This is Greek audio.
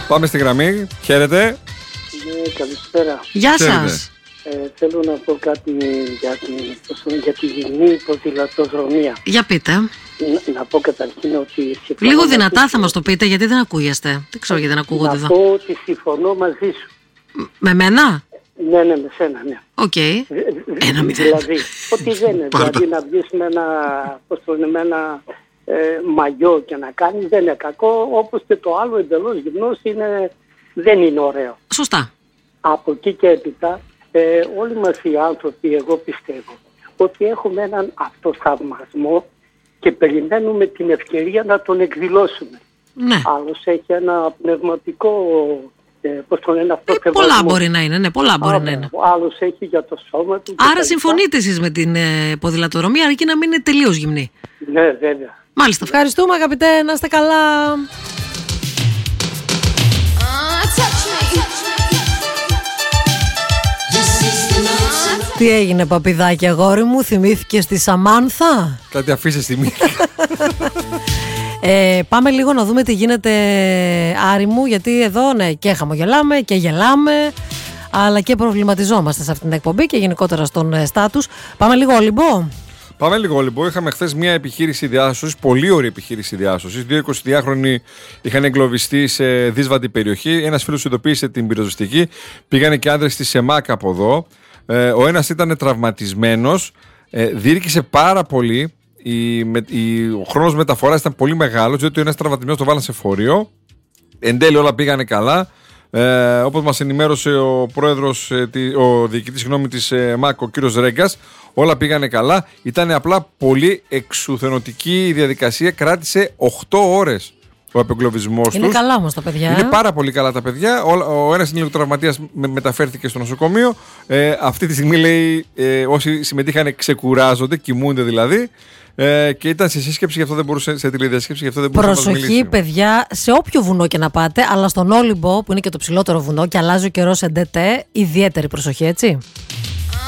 Πάμε στη γραμμή. Χαίρετε. Ναι, καλησπέρα. Γεια σας. Θέλω να πω κάτι για τη γυμνή ποδηλατοδρομία. Για πείτε. Να πω καταρχήν ότι... Λίγο δυνατά θα μας το πείτε, γιατί δεν ακούγεστε. Δεν ξέρω γιατί δεν ακούγονται εδώ. Να πω ότι συμφωνώ μαζί σου. Με μένα? Ναι, με σένα, ναι. Οκ. 1-0. Δηλαδή, ότι δεν είναι. Δηλαδή να βγεις με ένα μαγιό και να κάνεις δεν είναι κακό, όπως και το άλλο εντελώς γυμνός δεν είναι ωραίο. Σωστά. Από εκεί και έπειτα όλοι μας οι άνθρωποι, εγώ πιστεύω ότι έχουμε έναν αυτοθαυμασμό και περιμένουμε την ευκαιρία να τον εκδηλώσουμε. Ναι. Άλλος έχει ένα πνευματικό, πώς το λένε αυτό, πολλά μπορεί να είναι, ναι, πολλά μπορεί να είναι. Άλλος έχει για το σώμα του. Άρα συμφωνείτε εσείς με την ποδηλατοδρομία, αρκεί να μην είναι τελείως γυμνή. Ναι, βέβαια. Μάλιστα. Ευχαριστούμε, αγαπητέ, να είστε καλά. Τι έγινε, παπηδάκι αγόρι μου, θυμήθηκες τη Σαμάνθα? Κάτι αφήσε στη μύτη. Πάμε λίγο να δούμε τι γίνεται, Άρη μου, γιατί εδώ ναι, και χαμογελάμε και γελάμε, αλλά και προβληματιζόμαστε σε αυτήν την εκπομπή και γενικότερα στον στάτους. Πάμε λίγο Όλυμπο. Πάμε λίγο Όλυμπο. Είχαμε χθες μια επιχείρηση διάσωσης, πολύ ωραία επιχείρηση διάσωσης. Δύο 22χρονοι είχαν εγκλωβιστεί σε δύσβατη περιοχή. Ένας φίλος ειδοποίησε την πυροσβεστική. Πήγανε και άντρες στη ΣΕΜΑΚ από εδώ. Ο ένας ήταν τραυματισμένος. Διήρκησε πάρα πολύ. Ο χρόνος μεταφοράς ήταν πολύ μεγάλος, διότι ο ένας τραυματισμένος το βάλαν σε φορείο. Εν τέλει όλα πήγανε καλά. Όπως μας ενημέρωσε ο πρόεδρος, ο διοικητής της ΜΑΚ, ο κύριος Ρέγκας, όλα πήγανε καλά. Ήταν απλά πολύ εξουθενωτική η διαδικασία, κράτησε 8 ώρες ο απεγκλωβισμός τους. Είναι καλά όμως τα παιδιά. Είναι πάρα πολύ καλά τα παιδιά. Ο ένας είναι λίγο τραυματίας, μεταφέρθηκε στο νοσοκομείο. Αυτή τη στιγμή λέει όσοι συμμετείχαν ξεκουράζονται, κοιμούνται δηλαδή. Και ήταν σε σύσκεψη, γι' αυτό δεν μπορούσε, σε τηλεδιασκέψη, γι' αυτό δεν μπορούσε να μας μιλήσει. Προσοχή, παιδιά, σε όποιο βουνό και να πάτε, αλλά στον Όλυμπο, που είναι και το ψηλότερο βουνό και αλλάζει ο καιρός εντετέ, ιδιαίτερη προσοχή, έτσι.